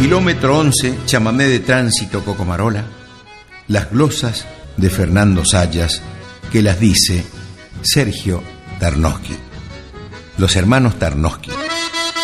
Kilómetro 11, chamamé de tránsito Cocomarola, las glosas de Fernando Sayas, que las dice Sergio Tarnowski. Los hermanos Tarnowski.